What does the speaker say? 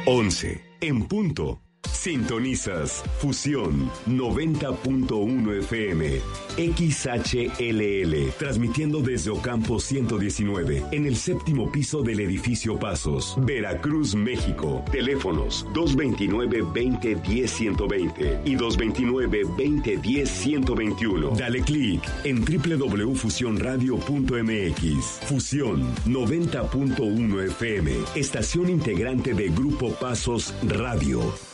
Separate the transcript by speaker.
Speaker 1: 11 en punto. Sintonizas Fusión 90.1 FM XHLL, transmitiendo desde Ocampo 119, en el séptimo piso del edificio Pasos, Veracruz, México. Teléfonos 229-2010-120 y 229-2010-121. Dale clic en www.fusionradio.mx. Fusión 90.1 FM, estación integrante de Grupo Pasos Radio.